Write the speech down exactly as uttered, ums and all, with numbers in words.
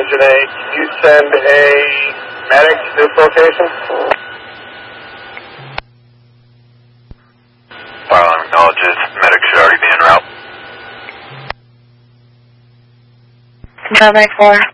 Engine eight, can you send a medic to this location? Pilot acknowledges medic should already be en route. nine nine four.